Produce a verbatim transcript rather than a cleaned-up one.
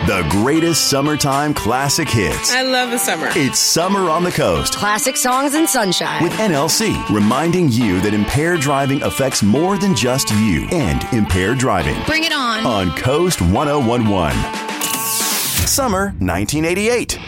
The greatest summertime classic hits. I love the summer. It's Summer on the Coast. Classic songs and sunshine. With N L C, reminding you that impaired driving affects more than just you and impaired driving. Bring it on. On Coast ten eleven. Summer nineteen eighty-eight.